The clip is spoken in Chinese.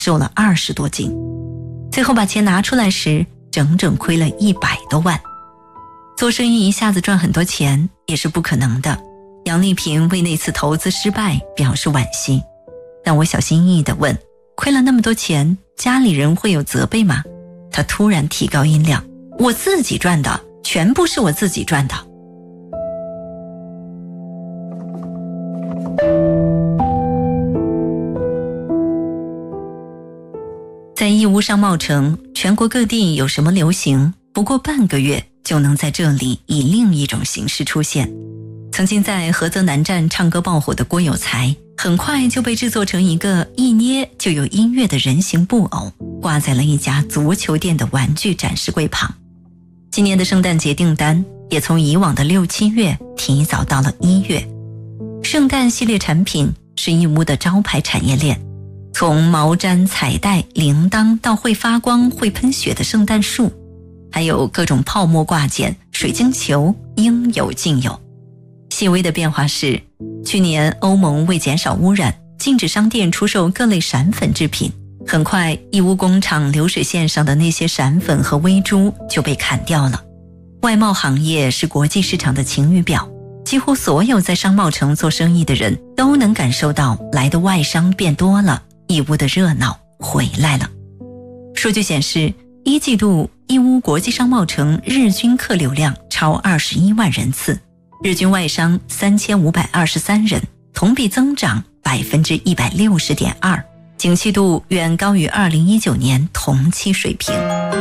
瘦了20多斤。最后把钱拿出来时，整整亏了100多万。做生意一下子赚很多钱也是不可能的。杨丽萍为那次投资失败表示惋惜，但我小心翼翼地问，亏了那么多钱，家里人会有责备吗？她突然提高音量，我自己赚的，全部是我自己赚的。在义乌商贸城，全国各地有什么流行，不过半个月就能在这里以另一种形式出现。曾经在菏泽南站唱歌爆火的郭有才，很快就被制作成一个一捏就有音乐的人形布偶，挂在了一家足球店的玩具展示柜旁。今年的圣诞节订单也从以往的6、7月提早到了1月。圣诞系列产品是义乌的招牌产业链，从毛毡、彩带、铃铛到会发光、会喷雪的圣诞树，还有各种泡沫挂件、水晶球，应有尽有。细微的变化是，去年欧盟为减少污染，禁止商店出售各类闪粉制品。很快，义乌工厂流水线上的那些闪粉和微珠就被砍掉了。外贸行业是国际市场的晴雨表，几乎所有在商贸城做生意的人都能感受到来的外商变多了，义乌的热闹回来了。数据显示，1季度义乌国际商贸城日均客流量超21万人次，日均外商3523人，同比增长160.2%，景气度远高于2019年同期水平。